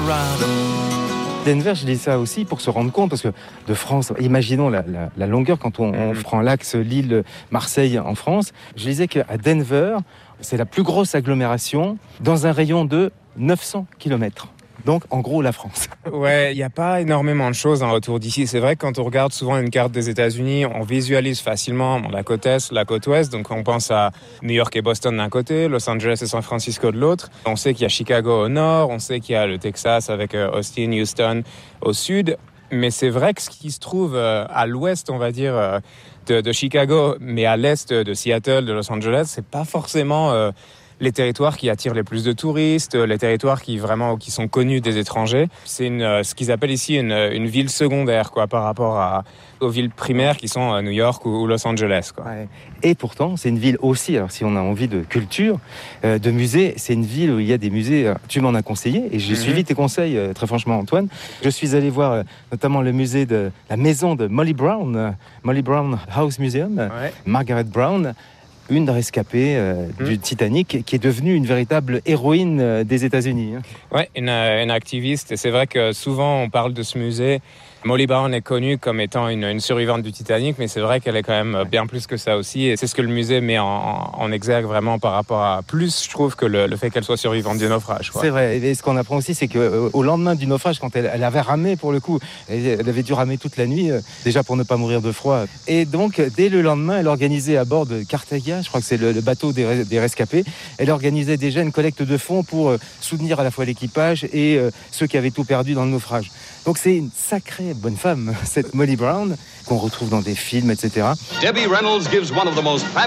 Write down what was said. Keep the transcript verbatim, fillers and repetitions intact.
Colorado. Denver, je dis ça aussi pour se rendre compte, parce que de France, imaginons la, la, la longueur quand on, on prend l'axe Lille-Marseille en France. Je disais qu'à Denver, c'est la plus grosse agglomération dans un rayon de neuf cents kilomètres. Donc, en gros, la France. Ouais, il n'y a pas énormément de choses hein, autour d'ici. C'est vrai que quand on regarde souvent une carte des États-Unis, on visualise facilement la côte Est, la côte Ouest. Donc, on pense à New York et Boston d'un côté, Los Angeles et San Francisco de l'autre. On sait qu'il y a Chicago au nord, on sait qu'il y a le Texas avec Austin, Houston au sud. Mais c'est vrai que ce qui se trouve à l'ouest, on va dire, de, de Chicago, mais à l'est de Seattle, de Los Angeles, c'est pas forcément... Euh, les territoires qui attirent les plus de touristes, les territoires qui vraiment qui sont connus des étrangers. C'est une, ce qu'ils appellent ici une, une ville secondaire quoi, par rapport à, aux villes primaires qui sont New York ou, ou Los Angeles. Quoi. Ouais. Et pourtant, c'est une ville aussi, alors si on a envie de culture, euh, de musée, c'est une ville où il y a des musées, tu m'en as conseillé, et j'ai mm-hmm. suivi tes conseils, euh, très franchement Antoine. Je suis allé voir euh, notamment le musée de la maison de Molly Brown, euh, Molly Brown House Museum, ouais. Margaret Brown, une rescapée euh, mmh. du Titanic, qui est devenue une véritable héroïne euh, des États-Unis. Oui, une, une activiste. Et c'est vrai que souvent, on parle de ce musée. Molly Brown est connue comme étant une, une survivante du Titanic, mais c'est vrai qu'elle est quand même bien plus que ça aussi. Et c'est ce que le musée met en, en exergue vraiment par rapport à plus, je trouve, que le, le fait qu'elle soit survivante du naufrage. Quoi. C'est vrai. Et ce qu'on apprend aussi, c'est qu'au lendemain du naufrage, quand elle, elle avait ramé, pour le coup, elle avait dû ramer toute la nuit, déjà pour ne pas mourir de froid. Et donc, dès le lendemain, elle organisait à bord de Carthagia, je crois que c'est le, le bateau des, des rescapés, elle organisait déjà une collecte de fonds pour euh, soutenir à la fois l'équipage et euh, ceux qui avaient tout perdu dans le naufrage. Donc c'est une sacrée bonne femme, cette Molly Brown, qu'on retrouve dans des films, et cetera. Debbie Reynolds gives one of the most